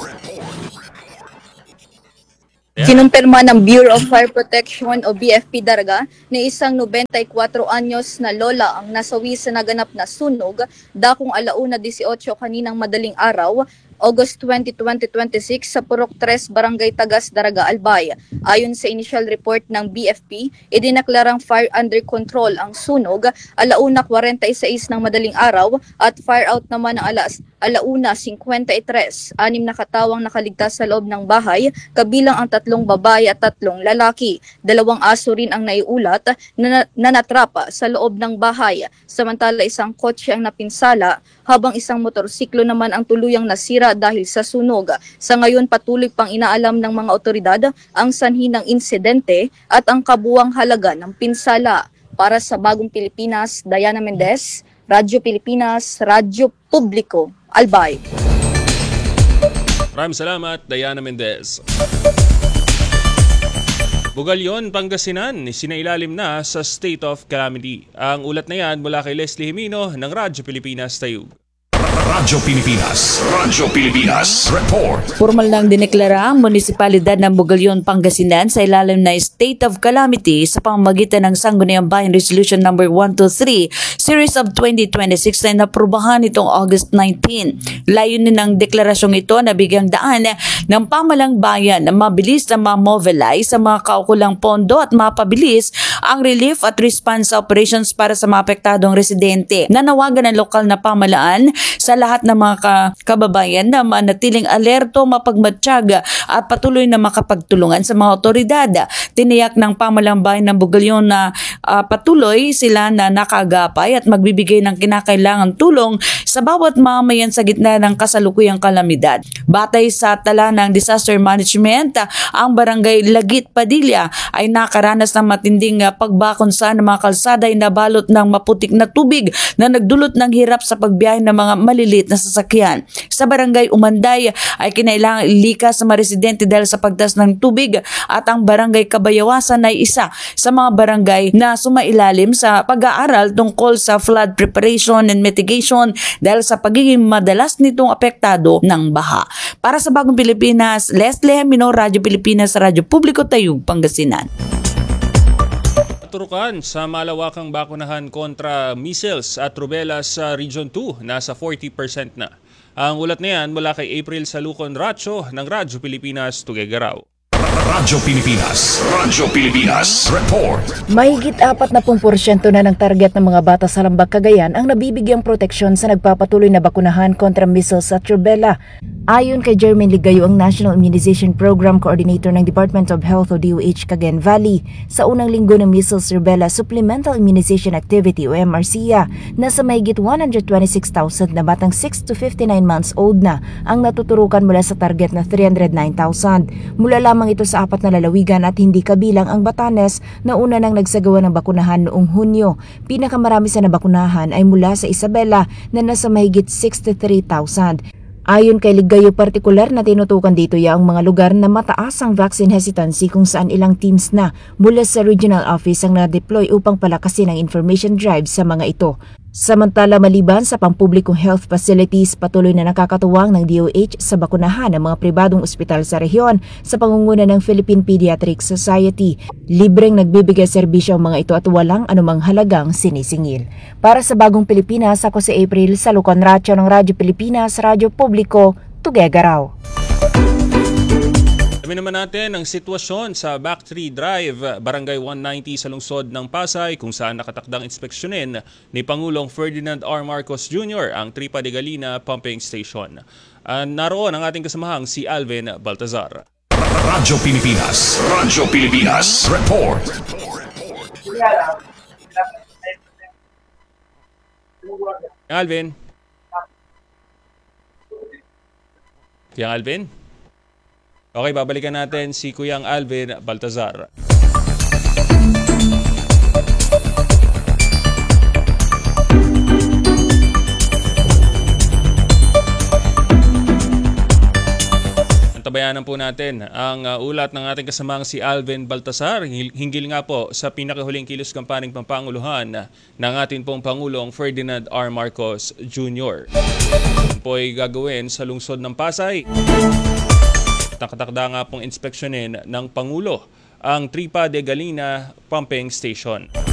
Kinumpirma ng Bureau of Fire Protection o B F P Daraga na isang ninety-four anyos na lola ang nasawi sa naganap na sunog dakong alauna eighteen kaninang madaling araw, August twentieth, twenty twenty-six sa Purok three, Barangay Tagas, Daraga, Albay. Ayon sa initial report ng B F P, idineklarang fire under control ang sunog alauna forty-six ng madaling araw at fire out naman ng alas alauna fifty-three. Anim na katawang nakaligtas sa loob ng bahay, kabilang ang tatlong babae at tatlong lalaki. Dalawang aso rin ang naiulat na, na natrapa sa loob ng bahay. Samantala isang kotse ang napinsala habang isang motorsiklo naman ang tuluyang nasira dahil sa sunog. Sa ngayon patuloy pang inaalam ng mga otoridad ang sanhi ng insidente at ang kabuwang halaga ng pinsala. Para sa Bagong Pilipinas, Diana Mendez, Radyo Pilipinas, Radyo Publiko, Albay. Maraming salamat, Diana Mendez. Bugalyon, Pangasinan, sinailalim na sa state of calamity. Ang ulat na yan mula kay Leslie Jimino ng Radyo Pilipinas, Tayug. Radyo Pilipinas. Radyo Pilipinas. Report. Formal nang dineklara ang munisipalidad ng Bugalyon, Pangasinan sa ilalim na state of calamity sa pamamagitan ng Sangguniang Bayan Resolution number one two three series of twenty twenty-six na inaprubahan itong August nineteenth. Layunin ng deklarasyong ito na bigyang daan ng pamalang bayan na mabilis na ma-mobilize sa mga kaukulang pondo at mapabilis ang relief at response operations para sa mga apektadong residente. Nanawagan ng lokal na pamalaan sa lahat ng mga kababayan na manatiling alerto, mapagmatsyag at patuloy na makapagtulungan sa mga otoridad. Tiniyak ng pamalang bayan ng Bugalyon na uh, patuloy sila na nakagapay at magbibigay ng kinakailangang tulong sa bawat mamayan sa gitna ng kasalukuyang kalamidad. Batay sa tala ng disaster management, ang barangay Lagit Padilla ay nakaranas ng matinding pagbakonsaan ng mga kalsada ay nabalot ng maputik na tubig na nagdulot ng hirap sa pagbiyahe ng mga malilit na sasakyan. Sa barangay Umanday ay kinailangang ilikas sa mga residente dahil sa pagtaas ng tubig at ang barangay Kabayawasan ay isa sa mga barangay na sumailalim sa pag-aaral tungkol sa flood preparation and mitigation dahil sa pagiging madalas nitong apektado ng baha. Para sa Bagong Pilipinas, Leslie Jimino, Radyo Pilipinas, Radyo Publiko, Tayug, Pangasinan. Turukan sa malawakang bakunahan kontra measles at rubella sa Region two, nasa forty percent na. Ang ulat na yan mula kay April Salucon Racho ng Radyo Pilipinas, Tuguegarao. Radyo Pilipinas. Radyo Pilipinas. Report. Mahigit apat na porsyento na ng target ng mga bata sa Lambag, Cagayan ang nabibigyang proteksyon sa nagpapatuloy na bakunahan kontra measles at rubella. Ayon kay Jermaine Ligayo, ang National Immunization Program Coordinator ng Department of Health o D O H Cagayan Valley, sa unang linggo ng measles rubella supplemental immunization activity o M R C A, nasa mahigit one hundred twenty-six thousand na batang six to fifty-nine months old na ang natuturukan mula sa target na three hundred nine thousand. Mula lamang ito sa apat na lalawigan at hindi kabilang ang Batanes na una nang nagsagawa ng bakunahan noong Hunyo. Pinakamarami sa nabakunahan ay mula sa Isabela na nasa mahigit sixty-three thousand. Ayon kay Ligayo, partikular na tinutukan dito yung mga lugar na mataas ang vaccine hesitancy kung saan ilang teams na mula sa regional office ang na-deploy upang palakasin ang information drive sa mga ito. Samantala, maliban sa pampublikong health facilities, patuloy na nakakatuwang ng D O H sa bakunahan ng mga pribadong ospital sa rehiyon sa pangunguna ng Philippine Pediatric Society. Libreng nagbibigay serbisyo ang mga ito at walang anumang halagang sinisingil. Para sa Bagong Pilipinas, ako si April Salucon Racho ng Radyo Pilipinas, Radyo Publiko, Tuguegarao. Alamin naman natin ang sitwasyon sa Backtree Drive, Barangay one ninety sa lungsod ng Pasay, kung saan nakatakdang inspeksyonin ni Pangulong Ferdinand R. Marcos Junior ang Tripa de Galina Pumping Station. Uh, naroon ang ating kasamahang si Alvin Baltazar. Radyo Pilipinas. Radyo Pilipinas. Report. Alvin. Kaya Alvin? Okay, babalikan natin si Kuyang Alvin Baltazar. Tatabayanan po natin ang uh, ulat ng ating kasamang si Alvin Baltasar hinggil nga po sa pinakahuling kilos kampaning pampanguluhan ng ating pong Pangulong Ferdinand R. Marcos Junior Ito po ay gagawin sa lungsod ng Pasay. Nakatakda nga pong inspeksyonin ng Pangulo ang Tripa de Galina Pumping Station.